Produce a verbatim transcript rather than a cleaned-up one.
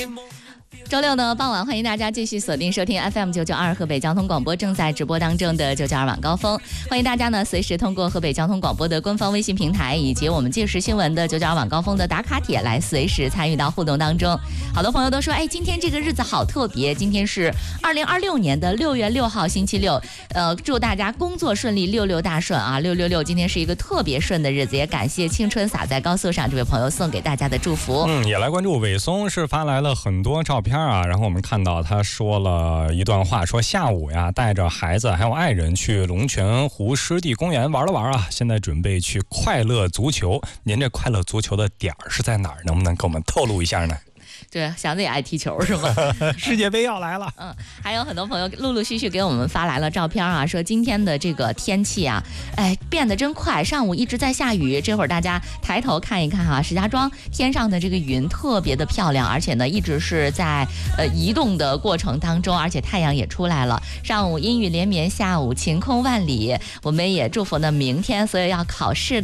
周六呢傍晚，欢迎大家继续锁定收听 F M 九九二河北交通广播正在直播当中的九九二晚高峰。欢迎大家呢随时通过河北交通广播的官方微信平台以及我们即时新闻的九九二晚高峰的打卡帖来随时参与到互动当中。好多朋友都说，哎，今天这个日子好特别，今天是二零二六年的六月六号星期六，呃，祝大家工作顺利，六六大顺啊！六六六，今天是一个特别顺的日子，也感谢青春洒在高速上这位朋友送给大家的祝福。 嗯，也来关注伟松是发来了很多照片啊，然后我们看到他说了一段话，说下午呀带着孩子还有爱人去龙泉湖湿地公园玩了玩啊，现在准备去快乐足球。您这快乐足球的点儿是在哪儿？能不能给我们透露一下呢？ 对，祥子也爱踢球是吗？ 世界杯要来了。 嗯，还有很多朋友陆陆续续给我们发来了照片啊，说今天的这个天气啊，哎，变得真快，上午一直在下雨，这会儿大家抬头看一看哈、啊，石家庄天上的这个云特别的漂亮，而且呢一直是在呃移动的过程当中，而且太阳也出来了。上午阴雨连绵，下午晴空万里。我们也祝福呢明天所有要考试的